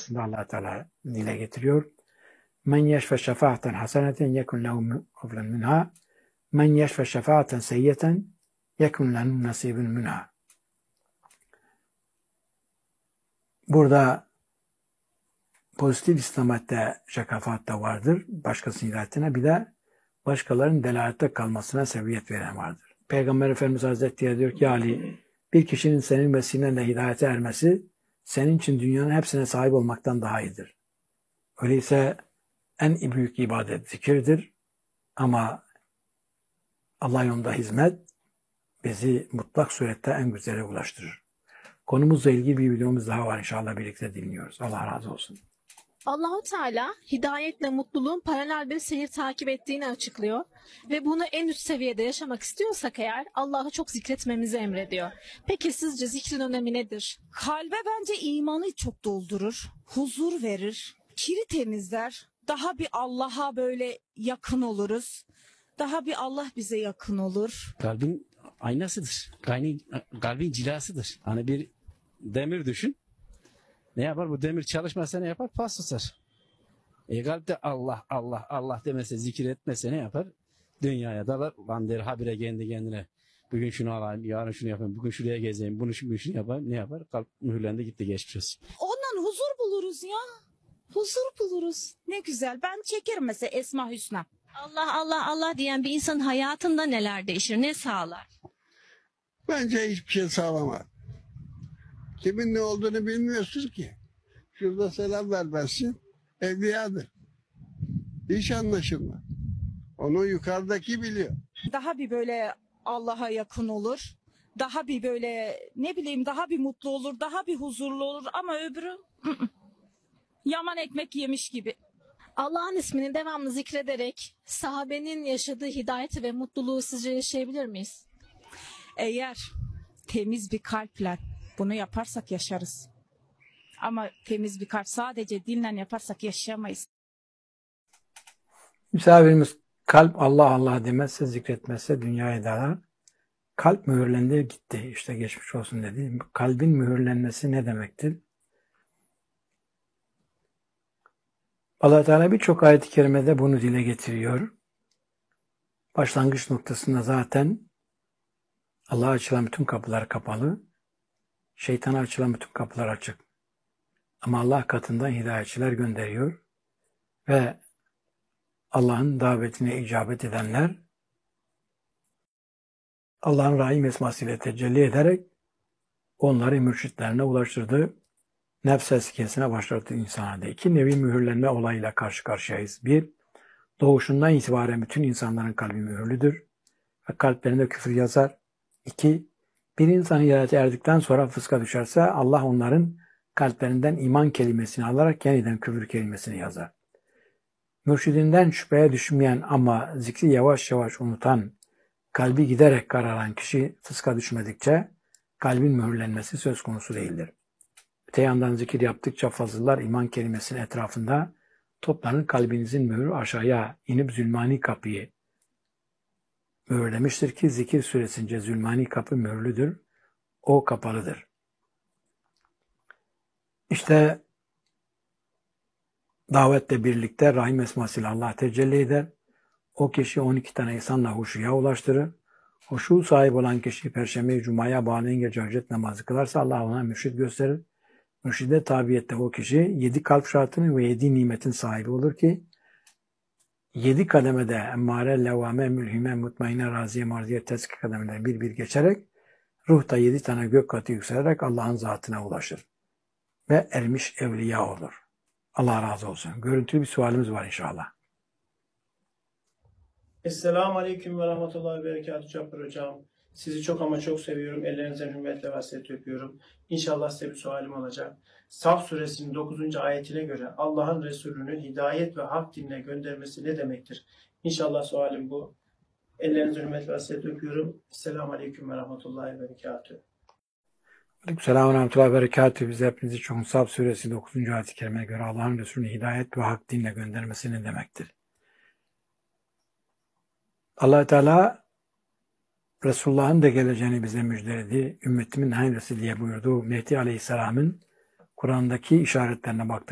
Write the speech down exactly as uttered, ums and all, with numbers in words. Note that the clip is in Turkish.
noktasında Allah Teala dile getiriyor. Men yeşfe şefaaten haseneten yekun lehu kuflen minha. Men yeşfe şefaaten seyyeten yekun lehu nasibun minha. Burada pozitif İslamiyet'te şakafat da vardır. Başkasının hidayetine, bir de başkalarının delalette kalmasına sebebiyet veren vardır. Peygamber Efendimiz Hazretleri diyor ki Ali, bir kişinin senin vesilenle hidayete ermesi senin için dünyanın hepsine sahip olmaktan daha iyidir. Öyleyse en büyük ibadet zikirdir ama Allah yolunda hizmet bizi mutlak surette en güzele ulaştırır. Konumuzla ilgili bir videomuz daha var, inşallah birlikte dinliyoruz. Allah razı olsun. Allah-u Teala hidayetle mutluluğun paralel bir seyir takip ettiğini açıklıyor ve bunu en üst seviyede yaşamak istiyorsak eğer Allah'ı çok zikretmemizi emrediyor. Peki sizce zikrin önemi nedir? Kalbe bence imanı çok doldurur, huzur verir, kiri temizler. Daha bir Allah'a böyle yakın oluruz. Daha bir Allah bize yakın olur. Kalbin aynasıdır. Kalbin, kalbin cilasıdır. Hani bir demir düşün. Ne yapar? Bu demir çalışmazsa ne yapar? Paslasar. E kalpte Allah, Allah, Allah demese, zikir etmese ne yapar? Dünyaya dalar. Lan der habire kendi kendine. Bugün şunu alayım, yarın şunu yapayım, bugün şuraya gezeyim, bunu bugün şunu yapayım. Ne yapar? Kalp mühürlendi gitti, geçmiş olsun. Ondan huzur buluruz ya. Huzur buluruz. Ne güzel. Ben çekerim mesela Esma Hüsna. Allah Allah Allah diyen bir insanın hayatında neler değişir, ne sağlar? Bence hiçbir şey sağlamaz. Kimin ne olduğunu bilmiyorsun ki. Şurada selam vermezsin, evliyadır. Hiç anlaşılmaz. Onu yukarıdaki biliyor. Daha bir böyle Allah'a yakın olur. Daha bir böyle ne bileyim daha bir mutlu olur. Daha bir huzurlu olur. Ama öbürü yaman ekmek yemiş gibi. Allah'ın ismini devamlı zikrederek sahabenin yaşadığı hidayeti ve mutluluğu sizce yaşayabilir miyiz? Eğer temiz bir kalple bunu yaparsak yaşarız. Ama temiz bir kalp sadece dinle yaparsak yaşayamayız. Misafirimiz kalp Allah Allah demezse, zikretmezse dünyaya dalar. Kalp mühürlendi gitti. İşte geçmiş olsun dedi. Kalbin mühürlenmesi ne demektir? Allah Teala birçok ayet-i kerimede bunu dile getiriyor. Başlangıç noktasında zaten Allah'a açılan bütün kapılar kapalı. Şeytana açılan bütün kapılar açık. Ama Allah katından hidayetçiler gönderiyor. Ve Allah'ın davetine icabet edenler Allah'ın rahim esmasıyla tecelli ederek onları mürşitlerine ulaştırdı. Nefs eskiyesine başlattı insana. İki nevi mühürlenme olayıyla karşı karşıyayız. Bir, doğuşundan itibaren bütün insanların kalbi mühürlüdür ve kalplerinde küfür yazar. İki, bir insan hidayete erdikten sonra fıska düşerse Allah onların kalplerinden iman kelimesini alarak yeniden küfür kelimesini yazar. Mürşidinden şüpheye düşmeyen ama zikri yavaş yavaş unutan, kalbi giderek kararan kişi fıska düşmedikçe kalbin mühürlenmesi söz konusu değildir. Öte yandan zikir yaptıkça fazıllar iman kelimesinin etrafında toplanır, kalbinizin mühürü aşağıya inip zulmani kapıyı mühürlemiştir ki zikir süresince zulmani kapı mühürlüdür, o kapalıdır. İşte davetle birlikte rahim esmasıyla Allah tecelli eder. O kişi on iki tane insanla huşuya ulaştırır. Huşu sahibi olan kişi Perşembe-i Cuma'ya bağlayan gece hacet namazı kılarsa Allah ona mürşid gösterir. Mürşide tabiyette o kişi yedi kalp şartının ve yedi nimetin sahibi olur ki yedi kademede emmare, levvame, mülhime, mutmainne, raziye, marziye, tezki kademeleri bir bir geçerek ruhta yedi tane gök katı yükselerek Allah'ın zatına ulaşır. Ve ermiş evliya olur. Allah razı olsun. Görüntülü bir sualimiz var inşallah. Esselamu Aleyküm ve Rahmetullahi ve Berekatuhu Cabbar Hocam. Sizi çok ama çok seviyorum. Ellerinizden hürmetle ve hasret öpüyorum. İnşallah size bir sualim olacak. Saf suresinin dokuzuncu ayetine göre Allah'ın Resulünü hidayet ve hak dinine göndermesi ne demektir? İnşallah sualim bu. Ellerinizden hürmetle ve hasret öpüyorum. Esselamu Aleyküm ve Rahmetullahi ve Berekatuhu. Aleykümselam ve Rahmetullahi ve Berekatuhu. Biz hepinizi çok Saf suresi dokuzuncu ayet-i kerimeye göre Allah'ın Resulünü hidayet ve hak dinine göndermesi ne demektir? Allah Teala Resulullah'ın da geleceğini bize müjdeledi. Ümmetimin hayırlısı diye buyurdu. Mehdi Aleyhisselam'ın Kur'an'daki işaretlerine baktı.